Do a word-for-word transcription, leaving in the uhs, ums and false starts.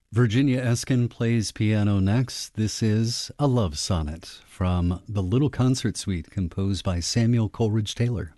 Virginia Eskin plays piano next. This is a love sonnet from the Little Concert Suite composed by Samuel Coleridge Taylor.